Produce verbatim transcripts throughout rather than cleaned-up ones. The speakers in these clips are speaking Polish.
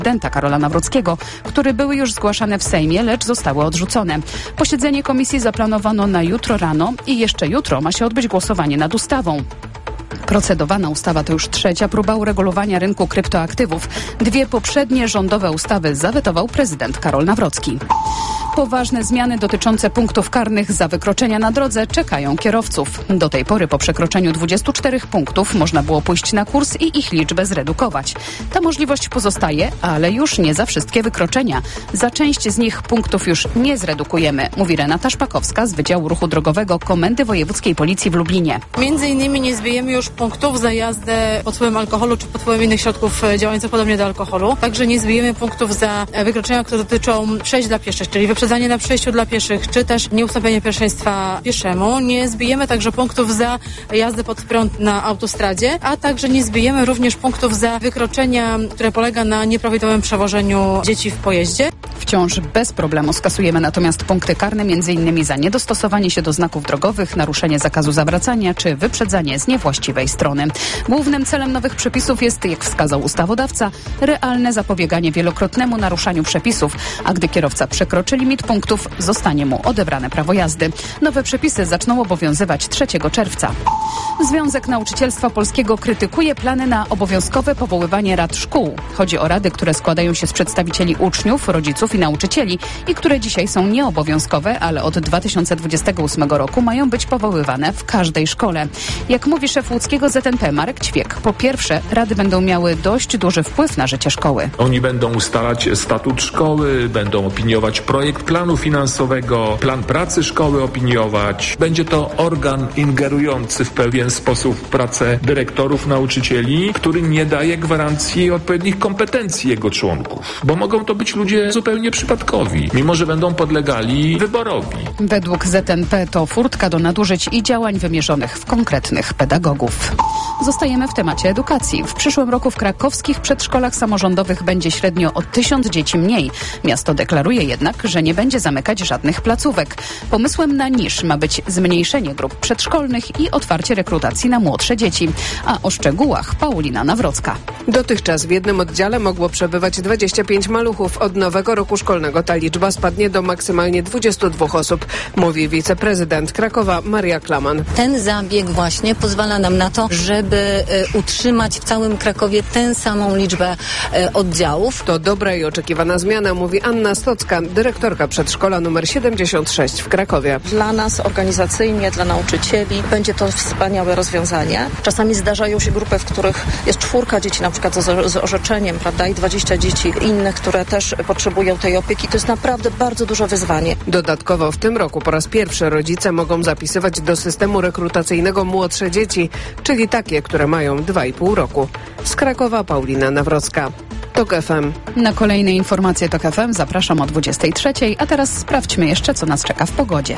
prezydenta Karola Nawrockiego, które były już zgłaszane w Sejmie, lecz zostały odrzucone. Posiedzenie komisji zaplanowano na jutro rano i jeszcze jutro ma się odbyć głosowanie nad ustawą. Procedowana ustawa to już trzecia próba uregulowania rynku kryptoaktywów. Dwie poprzednie rządowe ustawy zawetował prezydent Karol Nawrocki. Poważne zmiany dotyczące punktów karnych za wykroczenia na drodze czekają kierowców. Do tej pory po przekroczeniu dwudziestu czterech punktów można było pójść na kurs i ich liczbę zredukować. Ta możliwość pozostaje, ale już nie za wszystkie wykroczenia. Za część z nich punktów już nie zredukujemy, mówi Renata Szpakowska z Wydziału Ruchu Drogowego Komendy Wojewódzkiej Policji w Lublinie. Między innymi nie zbijemy już punktów za jazdę pod wpływem alkoholu czy pod wpływem innych środków działających podobnie do alkoholu. Także nie zbijemy punktów za wykroczenia, które dotyczą przejść dla pieszych, czyli wyprzedzanie na przejściu dla pieszych, czy też nieustąpienie pierwszeństwa pieszemu. Nie zbijemy także punktów za jazdę pod prąd na autostradzie, a także nie zbijemy również punktów za wykroczenia, które polega na nieprawidłowym przewożeniu dzieci w pojeździe. Wciąż bez problemu skasujemy natomiast punkty karne m.in. za niedostosowanie się do znaków drogowych, naruszenie zakazu zawracania czy wyprzedzanie z niewłaściwej strony. Głównym celem nowych przepisów jest, jak wskazał ustawodawca, realne zapobieganie wielokrotnemu naruszaniu przepisów, a gdy kierowca przekroczy limit punktów, zostanie mu odebrane prawo jazdy. Nowe przepisy zaczną obowiązywać trzeciego czerwca. Związek Nauczycielstwa Polskiego krytykuje plany na obowiązkowe powoływanie rad szkół. Chodzi o rady, które składają się z przedstawicieli uczniów, rodziców i nauczycieli i które dzisiaj są nieobowiązkowe, ale od dwa tysiące dwudziestego ósmego roku mają być powoływane w każdej szkole. Jak mówi szef łódzkiego Z N P Marek Ćwiek, po pierwsze, rady będą miały dość duży wpływ na życie szkoły. Oni będą ustalać statut szkoły, będą opiniować projekt planu finansowego, plan pracy szkoły opiniować. Będzie to organ ingerujący w pewien sposób w pracę dyrektorów, nauczycieli, który nie daje gwarancji odpowiednich kompetencji jego członków, bo mogą to być ludzie zupełnie przypadkowi, mimo że będą podlegali wyborowi. Według Z N P to furtka do nadużyć i działań wymierzonych w konkretnych pedagogów. Zostajemy w temacie edukacji. W przyszłym roku w krakowskich przedszkolach samorządowych będzie średnio o tysiąc dzieci mniej. Miasto deklaruje jednak, że nie będzie zamykać żadnych placówek. Pomysłem na nisz ma być zmniejszenie grup przedszkolnych i otwarcie rekrutacji na młodsze dzieci. A o szczegółach Paulina Nawrocka. Dotychczas w jednym oddziale mogło przebywać dwadzieścia pięć maluchów. Od nowego roku szkolnego ta liczba spadnie do maksymalnie dwudziestu dwóch osób, mówi wiceprezydent Krakowa Maria Klaman. Ten zabieg właśnie pozwala nam na to, żeby y, utrzymać w całym Krakowie tę samą liczbę y, oddziałów. To dobra i oczekiwana zmiana, mówi Anna Stocka, dyrektorka przedszkola numer siedemdziesiąt sześć w Krakowie. Dla nas organizacyjnie, dla nauczycieli będzie to wspaniałe rozwiązanie. Czasami zdarzają się grupy, w których jest czwórka dzieci na przykład z, z orzeczeniem, prawda, i dwadzieścia dzieci innych, które też potrzebują tej opieki. To jest naprawdę bardzo duże wyzwanie. Dodatkowo w tym roku po raz pierwszy rodzice mogą zapisywać do systemu rekrutacyjnego młodsze dzieci, czyli takie, które mają dwa i pół roku. Z Krakowa Paulina Nawrocka. TOK F M. Na kolejne informacje TOK F M zapraszam o dwudziestej trzeciej, a teraz sprawdźmy jeszcze, co nas czeka w pogodzie.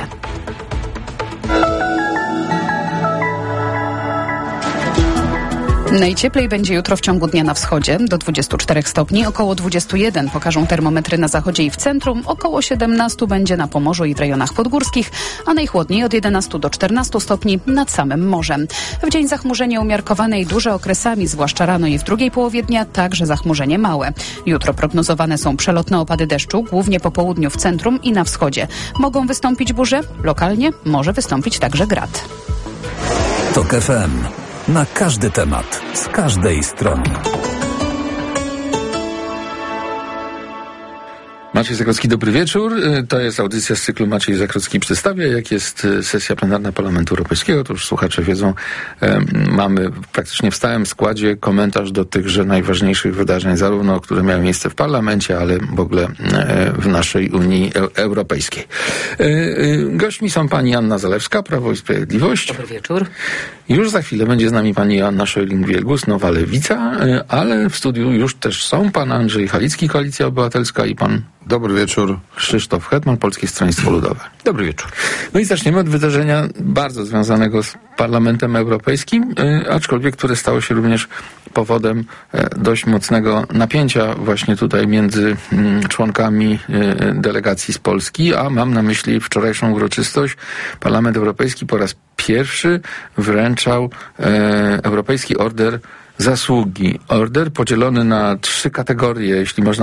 Najcieplej będzie jutro w ciągu dnia na wschodzie, do dwudziestu czterech stopni, około dwudziestu jeden pokażą termometry na zachodzie i w centrum, około siedemnastu będzie na Pomorzu i w rejonach podgórskich, a najchłodniej od jedenastu do czternastu stopni nad samym morzem. W dzień zachmurzenie umiarkowane i duże okresami, zwłaszcza rano i w drugiej połowie dnia, także zachmurzenie małe. Jutro prognozowane są przelotne opady deszczu, głównie po południu w centrum i na wschodzie. Mogą wystąpić burze, lokalnie może wystąpić także grad. TOK F M. Na każdy temat, z każdej strony. Maciej Zakrocki, dobry wieczór. To jest audycja z cyklu Maciej Zakrocki przedstawia. Jak jest sesja plenarna Parlamentu Europejskiego, to już słuchacze wiedzą, mamy praktycznie w stałym składzie komentarz do tychże najważniejszych wydarzeń, zarówno które miały miejsce w parlamencie, ale w ogóle w naszej Unii Europejskiej. Gośćmi są pani Anna Zalewska, Prawo i Sprawiedliwość. Dobry wieczór. Już za chwilę będzie z nami pani Joanna Scheuring-Wielgus, Nowa Lewica, ale w studiu już też są pan Andrzej Halicki, Koalicja Obywatelska, i pan Dobry wieczór. Krzysztof Hetman, Polskie Stronnictwo Ludowe. Dobry wieczór. No i zaczniemy od wydarzenia bardzo związanego z Parlamentem Europejskim, yy, aczkolwiek które stało się również powodem yy, dość mocnego napięcia właśnie tutaj między yy, członkami yy, delegacji z Polski, a mam na myśli wczorajszą uroczystość. Parlament Europejski po raz pierwszy wręczał yy, Europejski Order zasługi. Order podzielony na trzy kategorie, jeśli można